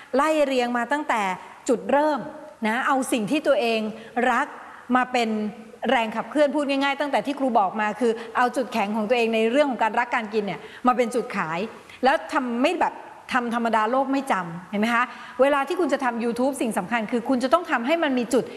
ไล่เรียงมาตั้งแต่จุดเริ่มนะเอาสิ่งที่ตัวเองรักมาเป็นแรงขับเคลื่อนพูดง่ายๆตั้งแต่ที่ครูบอกมาคือเอาจุดแข็งของตัวเองในเรื่องของการรักการกินเนี่ยมาเป็นจุดขายแล้วทำไม่แบบทำธรรมดาโลกไม่จำเห็นไหมคะเวลาที่คุณจะทำ YouTube สิ่งสำคัญคือคุณจะต้องทำให้มันมีจุด